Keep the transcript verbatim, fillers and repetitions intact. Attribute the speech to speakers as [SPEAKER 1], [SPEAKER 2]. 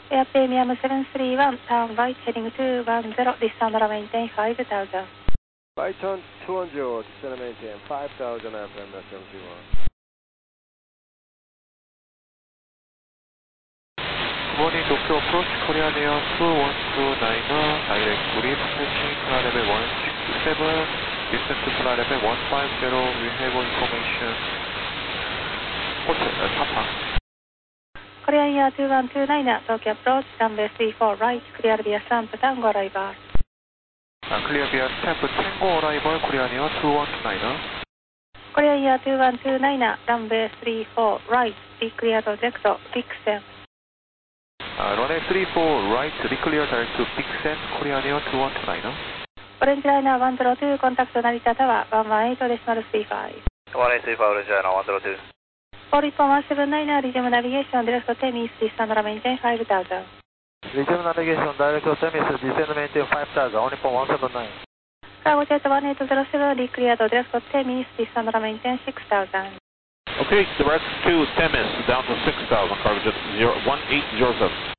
[SPEAKER 1] Air Premium seven three one, turn right heading two one zero, descend and maintain five thousand.
[SPEAKER 2] Right turn two one zero, descend and maintain five thousand Air Premium seven three one.
[SPEAKER 3] Good morning, Tokyo approach, Korean Air two one two niner, direct brief, approaching flight level one six seven, distance to flight level one five zero, we have information. Hotel, Papa.
[SPEAKER 1] Korean Air two one two niner, Tokyo approach, runway three four right, clear via Stamp Tango arrival.
[SPEAKER 3] Uh, clear via Stamp Tango arrival, Korean Air two one two niner.
[SPEAKER 1] Korean Air two one two niner, runway three four right, be clear to direct to Dixon.
[SPEAKER 3] Uh, runway three four right, declare direct to Dixon, Korean Air two one two niner.
[SPEAKER 1] Orange Liner one zero two, contact Narita Tower, one one eight decimal three five.
[SPEAKER 4] one eight three five, Orange Liner one zero two.
[SPEAKER 1] For Nippon one seven niner, resume navigation, direct to Temis, descend and maintain five thousand.
[SPEAKER 2] Resume navigation, direct to Temis, descend and maintain five thousand, only for one seven nine.
[SPEAKER 1] Cargo jet one eight zero seven, declare to direct to Temis, descend and maintain six thousand.
[SPEAKER 3] Okay, direct to Temis, down to six thousand, cargo jet one eight zero seven.